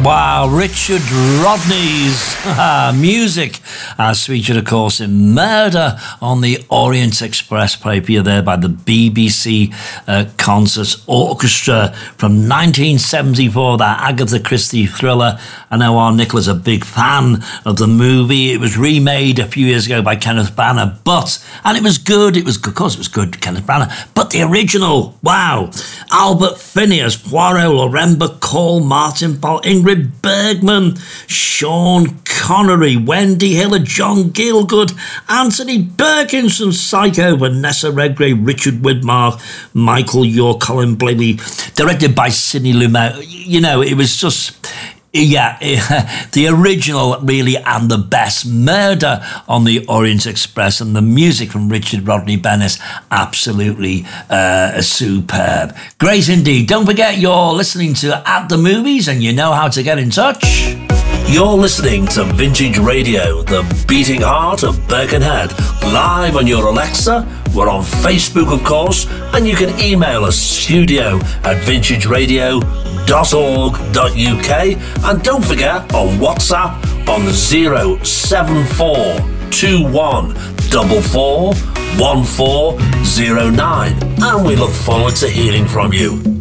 Wow, Richard Rodney's music, as featured, of course, in Murder on the Orient Express, played for you there by the BBC Concert Orchestra from 1974, that Agatha Christie thriller. I know our Nicola's a big fan of the movie. It was remade a few years ago by Kenneth Branagh, and it was good. Of course, it was good, Kenneth Branagh, but the original, wow. Albert Finney as Poirot, Lauren Bacall, Martin Paul, Ingrid Bergman, Sean Connery, Wendy Hiller, John Gielgud, Anthony Perkins from Psycho, Vanessa Redgrave, Richard Widmark, Michael York, Colin Blakely, directed by Sidney Lumet. You know, it was just... Yeah, the original, really, and the best. Murder on the Orient Express, and the music from Richard Rodney Bennis, absolutely superb. Great indeed. Don't forget, you're listening to At The Movies, and you know how to get in touch. You're listening to Vintage Radio, the beating heart of Birkenhead, live on your Alexa. We're on Facebook, of course, and you can email us, studio@vintageradio.org.uk, and don't forget, on WhatsApp on 07421441409, and we look forward to hearing from you.